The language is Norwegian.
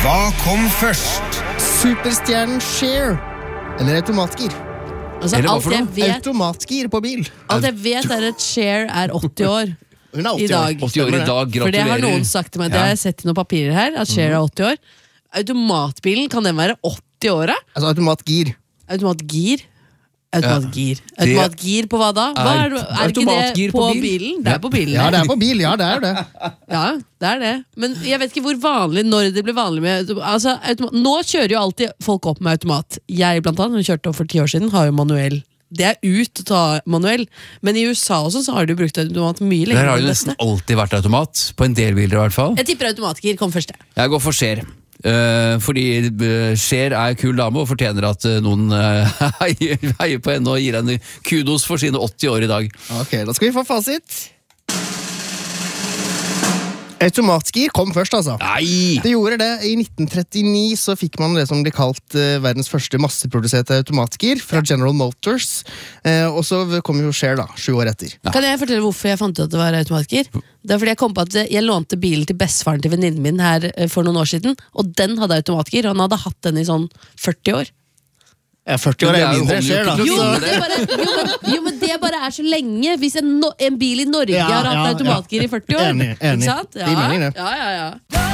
Hva kom først? Superstjernen Cher eller automatgir? Altså, Eller hva alt for jeg noe? vet, Automatgir på bil. alt jeg vet er at Cher er 80 år Hun er 80 i dag. 80 år i dag, For det har gratulerer. noen sagt til meg. Det har jeg sett i noen papirer her, at Cher er 80 år. Automatbilen, kan den være 80 år? Altså automatgir. Automatgir? Automatgir på hva da? Hva er ikke det automatgir på på bil? bilen? Det er på bilen. Ja, det er på bil. Ja, det er det. Ja, det er det. Men jeg vet ikke hvor vanlig, når det ble vanlig med altså, nå kjører jo alltid folk opp med automat. Jeg blant annet, når jeg kjørte opp for 10 år siden, har jo manuell. Det er ut å ta manuell. Men i USA også, så har de brukt automat mye lenger. Der har enn det dette. nesten alltid vært automat, på en del biler i hvert fall. Jeg tipper automatgir kom først. Jeg går for Cher. Fordi Cher er kul dame og fortjener at noen heier på henne og gir henne kudos for sine 80 år i dag. Ok, da skal vi få fasit. Automatgir kom først, altså. Nei! Det gjorde det. I 1939 så fikk man det som ble kalt verdens første masseproduserte automatgir fra General Motors. Og så kom jo Cher da, 7 år etter. Kan jeg fortelle hvorfor jeg fant ut at det var automatgir? Det er fordi jeg kom på at jeg lånte bilen til bestefaren til venninnen min her for noen år siden, og den hadde automatgir, og han hadde hatt den i sånn 40 år. Ja, 40 år er jo mindre Cher, da. Jo, Så- men det bare er så lenge. Hvis en bil i Norge Ja, har hatt ja, automatgir i 40 år. Enig. Ikke sant? Det gir mening, det. Ja.